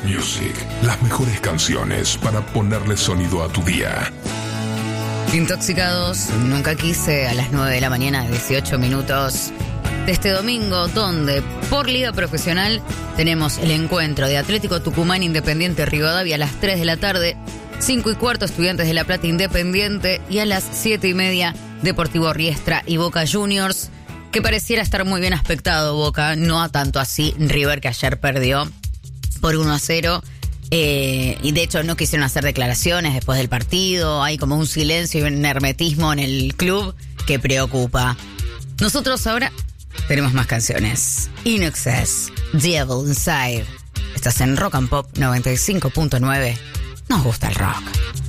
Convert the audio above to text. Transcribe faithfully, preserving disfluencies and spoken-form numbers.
Music, las mejores canciones para ponerle sonido a tu día. Intoxicados, nunca quise, a las nueve de la mañana, dieciocho minutos de este domingo, donde por Liga Profesional tenemos el encuentro de Atlético Tucumán Independiente Rivadavia a las tres de la tarde, cinco y cuarto Estudiantes de La Plata Independiente y a las siete y media Deportivo Riestra y Boca Juniors, que pareciera estar muy bien aspectado Boca, no a tanto así River, que ayer perdió por uno a cero. Eh, y de hecho no quisieron hacer declaraciones después del partido. Hay como un silencio y un hermetismo en el club que preocupa. Nosotros ahora tenemos más canciones. In Excess, Devil Inside. Estás en Rock and Pop noventa y cinco punto nueve. Nos gusta el rock.